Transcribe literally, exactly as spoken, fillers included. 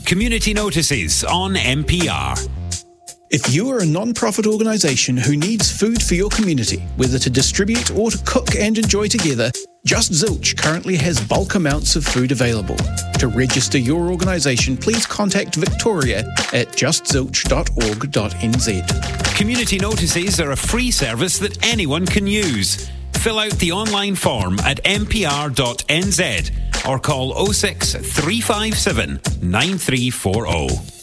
Community Notices on N P R. If you are a non-profit organisation who needs food for your community, whether to distribute or to cook and enjoy together, Just Zilch currently has bulk amounts of food available. To register your organisation, please contact Victoria at just zilch dot org dot n z. Community Notices are a free service that anyone can use. Fill out the online form at n p r dot n z or call oh six, three five seven, nine three four oh.